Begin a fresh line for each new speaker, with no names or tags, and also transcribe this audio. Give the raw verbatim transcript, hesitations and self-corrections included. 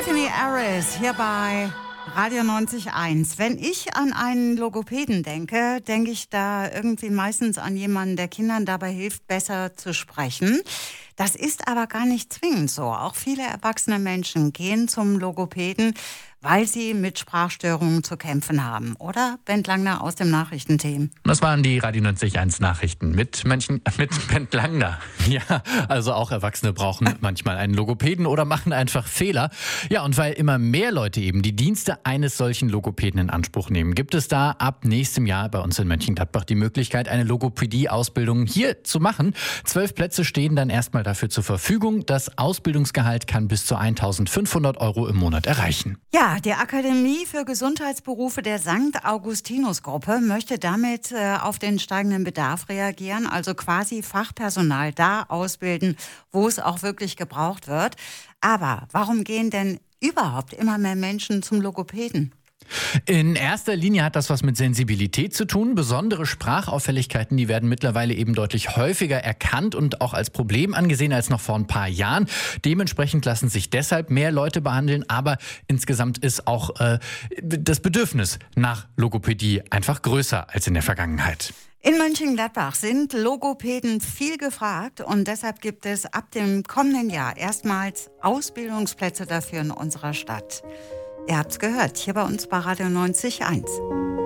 Tiffany Harris hier bei Radio neunzig Komma eins. Wenn ich an einen Logopäden denke, denke ich da irgendwie meistens an jemanden, der Kindern dabei hilft, besser zu sprechen. Das ist aber gar nicht zwingend so. Auch viele erwachsene Menschen gehen zum Logopäden, weil sie mit Sprachstörungen zu kämpfen haben. Oder, Bent Langner aus dem Nachrichtenteam?
Das waren die Radio neunzig Komma eins Nachrichten mit, Mönchen, mit Bent Langner. Ja, also auch Erwachsene brauchen manchmal einen Logopäden oder machen einfach Fehler. Ja, und weil immer mehr Leute eben die Dienste eines solchen Logopäden in Anspruch nehmen, gibt es da ab nächstem Jahr bei uns in Mönchengladbach die Möglichkeit, eine Logopädie-Ausbildung hier zu machen. Zwölf Plätze stehen dann erstmal dafür zur Verfügung. Das Ausbildungsgehalt kann bis zu eintausendfünfhundert Euro im Monat erreichen.
Ja, die Akademie für Gesundheitsberufe der Sankt Augustinus-Gruppe möchte damit äh, auf den steigenden Bedarf reagieren, also quasi Fachpersonal da ausbilden, wo es auch wirklich gebraucht wird. Aber warum gehen denn überhaupt immer mehr Menschen zum Logopäden?
In erster Linie hat das was mit Sensibilität zu tun. Besondere Sprachauffälligkeiten, die werden mittlerweile eben deutlich häufiger erkannt und auch als Problem angesehen als noch vor ein paar Jahren. Dementsprechend lassen sich deshalb mehr Leute behandeln, aber insgesamt ist auch äh, das Bedürfnis nach Logopädie einfach größer als in der Vergangenheit.
In Mönchengladbach sind Logopäden viel gefragt und deshalb gibt es ab dem kommenden Jahr erstmals Ausbildungsplätze dafür in unserer Stadt. Ihr habt's gehört, hier bei uns bei Radio neunzig Komma eins.